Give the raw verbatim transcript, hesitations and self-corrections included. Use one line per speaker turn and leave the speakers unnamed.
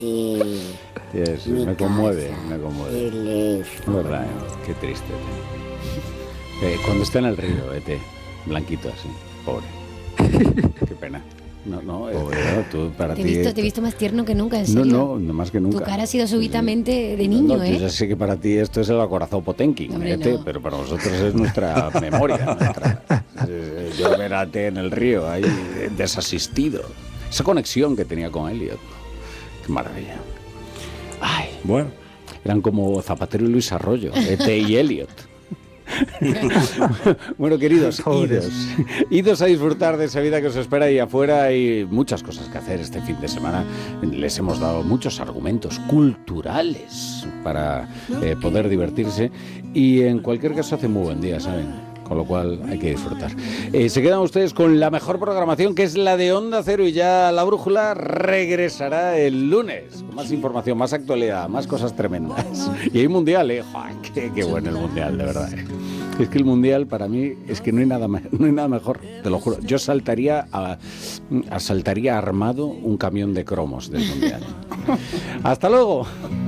Y
yes,
mi
me conmueve,
casa,
me conmueve.
teléfono.
Es verdad, ¿eh? Qué triste. Eh, cuando está en el río, vete, blanquito así, pobre. Qué pena. No, no, eh, no, tú para
Te he
ti...
visto, te he visto más tierno que nunca, en
No,
serio.
no, no más que nunca.
Tu cara ha sido súbitamente de
No,
niño,
no,
¿eh?
Yo ya sé que para ti esto es el acorazado Potenkin,
Hombre,
¿eh?
no.
Pero para nosotros es nuestra memoria. Nuestra, eh, yo verate en el río, ahí desasistido. Esa conexión que tenía con Elliot. Qué maravilla. Ay,
Bueno,
eran como Zapatero y Luis Arroyo, E T y Elliot. Bueno, queridos,
Pobres.
idos, idos a disfrutar de esa vida que os espera ahí afuera. Hay muchas cosas que hacer este fin de semana. Les hemos dado muchos argumentos culturales para eh, poder divertirse y en cualquier caso hace muy buen día, ¿saben? Con lo cual hay que disfrutar. Eh, se quedan ustedes con la mejor programación, que es la de Onda Cero, y ya la brújula regresará el lunes con más información, más actualidad, más cosas tremendas. Y hay mundial, ¿eh? ¡Joder, qué, qué bueno el mundial, de verdad! ¿eh? Es que el mundial para mí es que no hay nada, no hay nada mejor, te lo juro. Yo saltaría, a, a saltaría armado un camión de cromos del mundial. ¡Hasta luego!